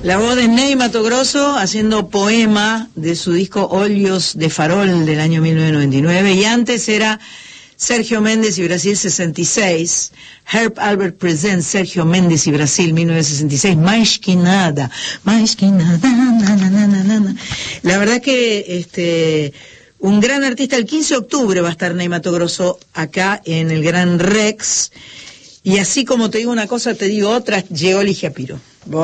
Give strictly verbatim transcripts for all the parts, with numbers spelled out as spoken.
La voz de Ney Matogrosso haciendo Poema de su disco Óleos de Farol del año mil novecientos noventa y nueve, y antes era Sergio Méndez y Brasil sesenta y seis, Herb Albert Presents Sergio Méndez y Brasil mil novecientos sesenta y seis, Mais que nada, mais que nada, na, na, na, na, na. La verdad que este un gran artista. El quince de octubre va a estar Ney Matogrosso acá en el Gran Rex, y así como te digo una cosa, te digo otra. Llegó Ligia Piro.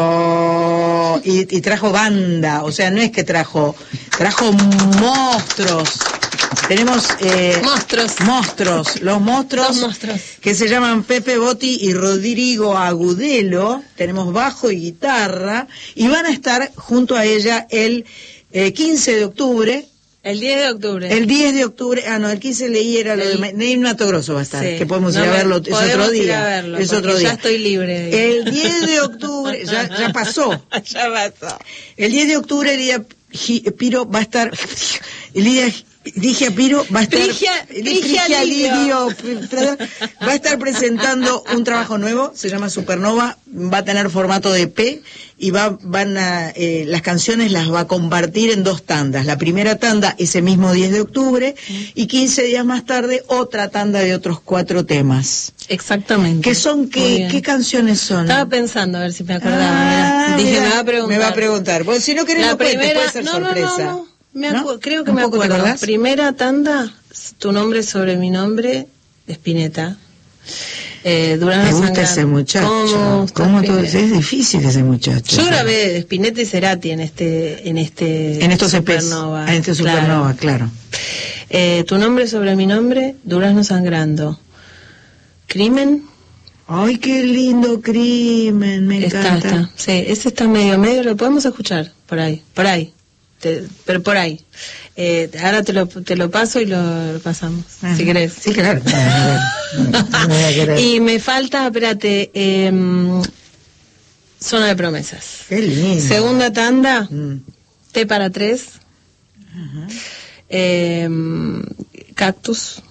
Oh, y, y trajo banda, o sea, no es que trajo, trajo monstruos. Tenemos eh, monstruos, monstruos, los monstruos, los monstruos que se llaman Pepe Botti y Rodrigo Agudelo. Tenemos bajo y guitarra, y van a estar junto a ella el eh, quince de octubre. El diez de octubre. El diez de octubre, ah no, el quince leí era lo el, de Ney Matogrosso va a estar, sí, que podemos no ir a verlo, es otro día. Ir a verlo, es otro día. Ya estoy libre. El diez de octubre, ya, ya pasó. Ya pasó. El diez de octubre Lidia Piro va a estar, Lidia Ligia Piro va a estar, Ligia, Ligia, Ligia Lidio, va a estar presentando un trabajo nuevo, se llama Supernova, va a tener formato de E P, y va, van a, eh, las canciones las va a compartir en dos tandas. La primera tanda ese mismo diez de octubre, y quince días más tarde otra tanda de otros cuatro temas. Exactamente. ¿Qué son? ¿Qué, qué canciones son? Estaba pensando a ver si me acordaba. Ah, Dije, mira, me va a preguntar. Me va a preguntar. Bueno, si no querés, la no puede, primera, puede ser no, sorpresa. No, no, no. Me ¿No? creo que me acuerdo. Primera tanda, Tu nombre sobre mi nombre, de Spinetta. Eh, Durano Me gusta Sangrando. ese muchacho. ¿Cómo, ¿Cómo todo? Es difícil ese muchacho. Yo grabé de Spinetta y Cerati en este, en este en estos Supernova. En este Supernova, claro. claro. Eh, Tu nombre sobre mi nombre, Durazno Sangrando. Crimen. Ay, qué lindo Crimen, me está, encanta. Está. Sí, ese está medio, medio, lo podemos escuchar por ahí, por ahí. Te, pero por ahí. Eh, ahora te lo, te lo paso y lo, lo pasamos, ajá, si querés. Sí, claro. Y me falta, espérate, eh, Zona de Promesas. Qué lindo. Segunda tanda, mm. T para tres. Ajá. Eh, Cactus.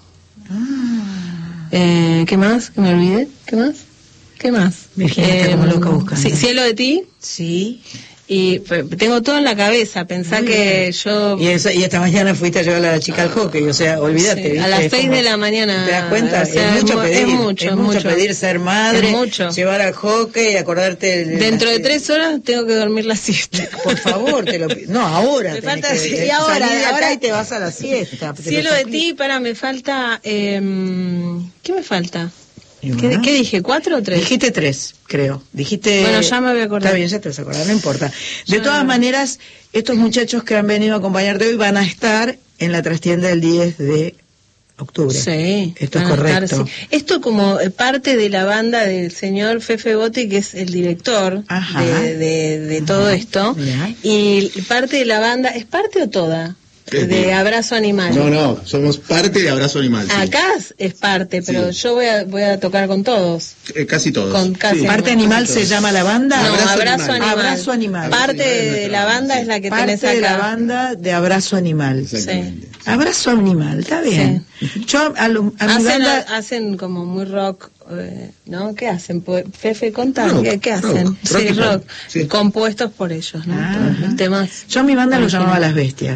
Ah. Eh, ¿Qué más? ¿Que me olvidé? ¿Qué más? ¿Qué más? Virginia eh, está como loca buscando. Sí, Cielo de ti. Sí. Y tengo todo en la cabeza, pensá Muy que bien. yo... Y, eso, y esta mañana fuiste a llevar a la chica al hockey, o sea, olvídate. Sí, a las seis de la mañana. ¿Te das cuenta? O sea, es, mucho es, pedir, es mucho, es mucho mucho pedir ser madre, es mucho. Llevar al hockey, acordarte... De Dentro de tres horas tengo que dormir la siesta. Por favor, te lo pido. No, ahora. Me falta... Que, y ahora, de ahora acá y te vas a la siesta. Cielo de ti, para, me falta... Eh, ¿Qué me falta? ¿Qué, ¿Qué dije? ¿Cuatro o tres? Dijiste tres, creo. Dijiste... Bueno, ya me voy a acordar. Está bien, ya te vas a acordar, no importa. De ya todas maneras, estos muchachos que han venido a acompañarte hoy van a estar en la trastienda del diez de octubre. Sí. Esto es correcto. Estar, sí. Esto como parte de la banda del señor Fefe Botti, que es el director Ajá. de, de, de todo Ajá. esto. Ya. Y parte de la banda, ¿es parte o toda? De Abrazo Animal. No, no, somos parte de Abrazo Animal. Sí. Acá es parte, pero sí. yo voy a voy a tocar con todos. Eh, casi todos. Con casi sí. ¿Parte Animal se llama la banda? No, Abrazo, Abrazo Animal. Animal. Abrazo Animal. Parte de la banda sí. es la que parte tenés acá. de la banda de Abrazo Animal. Sí. Abrazo Animal, está bien. Sí. Yo a, lo, a mi hacen, banda... hacen como muy rock, eh, ¿no? ¿Qué hacen? Fefe, contá, ¿qué, ¿qué hacen? Rock, sí, rock, rock. Sí. Compuestos por ellos, ¿no? Ah, temas. Yo a mi banda lo llamaba Las Bestias.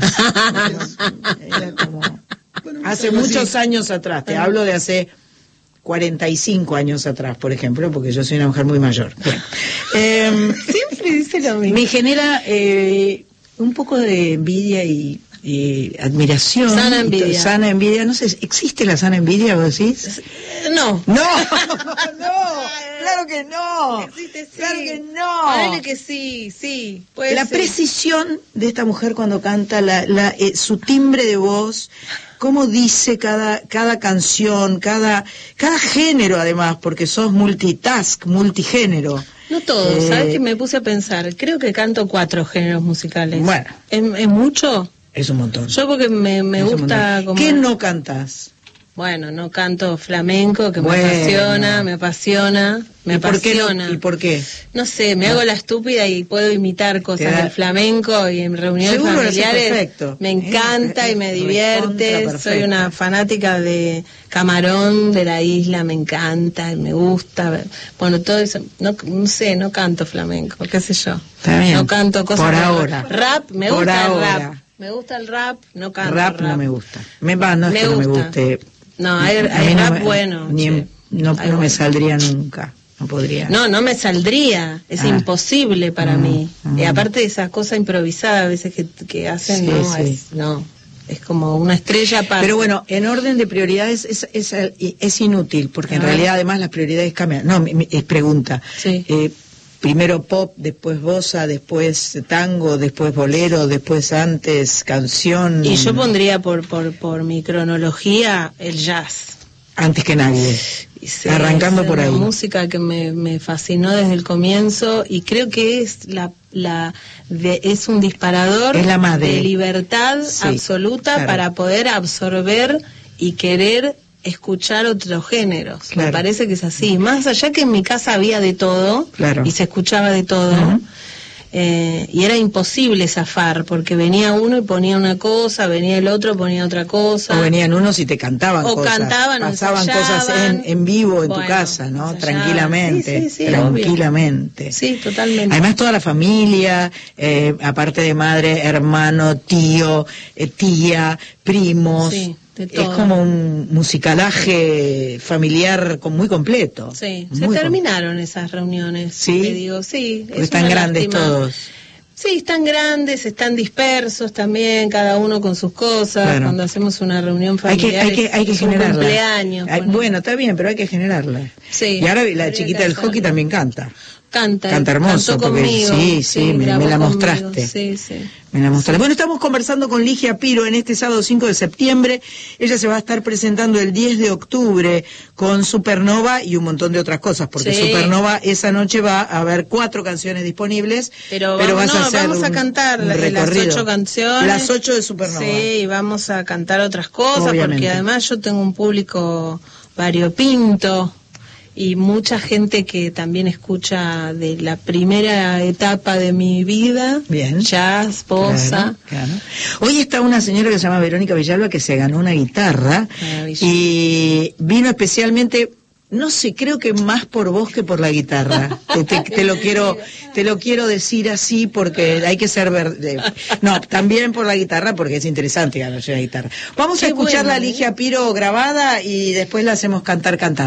Era como... Bueno, hace muchos sí. años atrás, te ah. hablo de hace cuarenta y cinco años atrás, por ejemplo, porque yo soy una mujer muy mayor. Bueno, eh, siempre dice lo mismo. Me genera eh, un poco de envidia y... y admiración, sana envidia. sana envidia, no sé, ¿existe la sana envidia, vos decís? No. No, no, claro que no. Existe, sí. Claro que no. Ponele que sí, sí. Puede la ser. Precisión de esta mujer cuando canta, la, la, eh, su timbre de voz, cómo dice cada, cada canción, cada, cada género además, porque sos multitask, multigénero. No todo, eh, ¿sabes qué me puse a pensar? Creo que canto cuatro géneros musicales. Bueno. ¿Es, es mucho? Es un montón. Yo porque me, me gusta como... ¿Qué no cantás? Bueno, no canto flamenco, que bueno. me apasiona, me apasiona, me ¿Y por apasiona. Qué no? ¿Y por qué? No sé, me no. hago la estúpida y puedo imitar cosas da... del flamenco y en reuniones Seguro familiares me encanta eh, y me divierte. Soy una fanática de Camarón, de la isla, me encanta y me gusta. Bueno, todo eso, no, no sé, no canto flamenco, qué sé yo. Está bien. No canto cosas por de ahora. Rap, me por gusta ahora. el rap. Me gusta el rap, no canto rap. rap. no me gusta. Me va, no es me que gusta. no me guste. No, hay, hay no rap me, bueno. Ni, sí. No, no bueno. me saldría nunca. No podría. No, no me saldría. Es ah. imposible para mm, mí. Mm. Y aparte de esa cosa improvisada a veces que, que hacen, sí, no, sí. Es, no. Es como una estrella aparte. Pero bueno, en orden de prioridades es, es, es inútil, porque ah. en realidad además las prioridades cambian. No, es pregunta. Sí. Eh, Primero pop, después bossa, después tango, después bolero, después antes canción. Y yo pondría por por por mi cronología el jazz. Antes que nadie. Sí, arrancando es por ahí. Una música que me, me fascinó desde el comienzo y creo que es la la de, es un disparador es la madre. de libertad sí, absoluta claro. para poder absorber y querer escuchar otros géneros. Claro. Me parece que es así. Más allá que en mi casa había de todo claro. y se escuchaba de todo, uh-huh. eh, y era imposible zafar porque venía uno y ponía una cosa, venía el otro ponía otra cosa. O venían unos y te cantaban o cosas. cantaban, pasaban ensayaban. cosas en, en vivo en bueno, tu casa, ¿no? ensayaban. Tranquilamente. Sí, sí, sí, tranquilamente. Obvio. Sí, totalmente. Además toda la familia, eh, aparte de madre, hermano, tío, eh, tía, primos. Sí. Es como un musicalaje familiar con, muy completo. Sí, muy se com- terminaron esas reuniones. Sí, te digo, sí. Es están grandes lástima. Todos. Sí, están grandes, están dispersos también, cada uno con sus cosas. Claro. Cuando hacemos una reunión familiar, hay que, hay que, hay que es generarla. Un cumpleaños. Hay, bueno, está bien, pero hay que generarla. Sí. Y ahora la chiquita del hockey también canta. Canta, canta hermoso, porque conmigo, sí, sí, sí me, me la mostraste. Conmigo. Sí, sí. Me la mostraste. Sí. Bueno, estamos conversando con Ligia Piro en este sábado cinco de septiembre. Ella se va a estar presentando el diez de octubre con Supernova y un montón de otras cosas, porque sí. Supernova esa noche va a haber cuatro canciones disponibles, pero, pero vamos, vas no, a hacer vamos a un, cantar un las ocho canciones. Las ocho de Supernova. Sí, y vamos a cantar otras cosas, obviamente. Porque además yo tengo un público variopinto. Y mucha gente que también escucha de la primera etapa de mi vida, bien, jazz, bossa. Claro, claro. Hoy está una señora que se llama Verónica Villalba que se ganó una guitarra y vino especialmente, no sé, creo que más por vos que por la guitarra. te, te, te lo quiero, te lo quiero decir así porque hay que ser verde. No, también por la guitarra porque es interesante ganarse una guitarra. Vamos Qué a escuchar bueno, la Ligia Piro grabada y después la hacemos cantar cantando.